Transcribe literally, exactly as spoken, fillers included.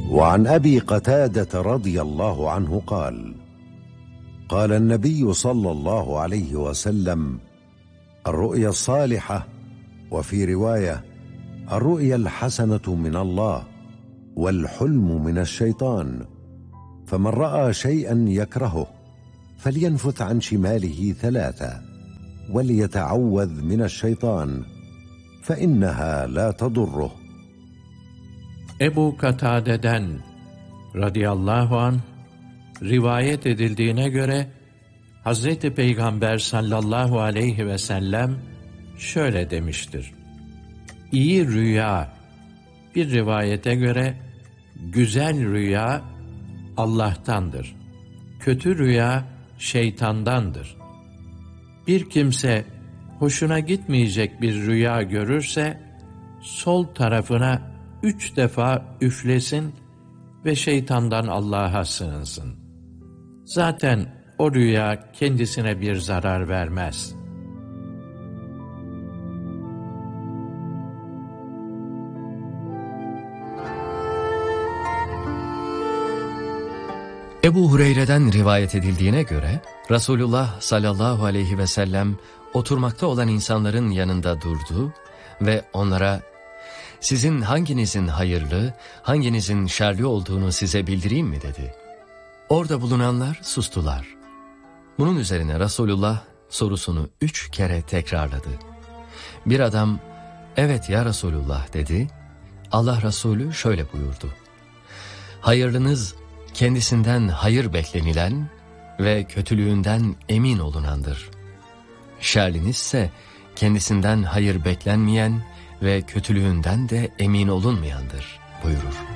وعن أبي قتادة رضي الله عنه قال: قال النبي صلى الله عليه وسلم: الرؤيا الصالحة، وفي رواية: الرؤيا الحسنة من الله، والحلم من الشيطان، فمن رأى شيئا يكرهه فلينفث عن شماله ثلاثة، وليتعوذ من الشيطان فإنها لا تضره. Ebu Katade'den radıyallahu anh rivayet edildiğine göre Hazreti Peygamber sallallahu aleyhi ve sellem şöyle demiştir: İyi rüya, bir rivayete göre güzel rüya Allah'tandır. Kötü rüya şeytandandır. Bir kimse hoşuna gitmeyecek bir rüya görürse sol tarafına üç defa üflesin ve şeytandan Allah'a sığınsın. Zaten o rüya kendisine bir zarar vermez. Ebu Hureyre'den rivayet edildiğine göre Resulullah sallallahu aleyhi ve sellem oturmakta olan insanların yanında durdu ve onlara "Sizin hanginizin hayırlı, hanginizin şerli olduğunu size bildireyim mi?" dedi. Orada bulunanlar sustular. Bunun üzerine Resulullah sorusunu üç kere tekrarladı. Bir adam "Evet ya Resulullah" dedi. Allah Resulü şöyle buyurdu: "Hayırlınız kendisinden hayır beklenilen ve kötülüğünden emin olunandır. Şerlinizse kendisinden hayır beklenmeyen ve kötülüğünden de emin olunmayandır" buyurur.